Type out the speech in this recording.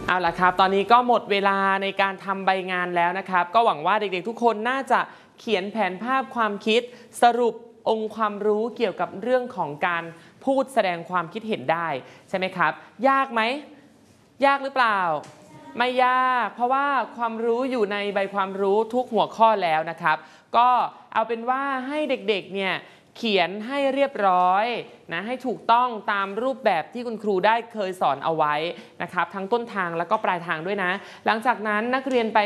เอาล่ะครับตอนนี้ก็หมดเวลาในการทำใบงานแล้วนะครับก็หวังว่าเด็กๆทุกคนน่าจะเขียนแผนภาพความคิดสรุปองค์ความรู้เกี่ยวกับเรื่องของการพูดแสดงความคิดเห็นได้ใช่ไหมครับยากไหมยากหรือเปล่าไม่ยากเพราะว่าความรู้อยู่ในใบความรู้ทุกหัวข้อแล้วนะครับก็เอาเป็นว่าให้เด็กๆเนี่ยเขียนให้เรียบร้อยนะให้ถูกต้องตามรูปแบบที่คุณครูได้เคยสอนเอาไว้นะครับทั้งต้นทางแล้วก็ปลายทางด้วยนะหลังจากนั้นนักเรียนไป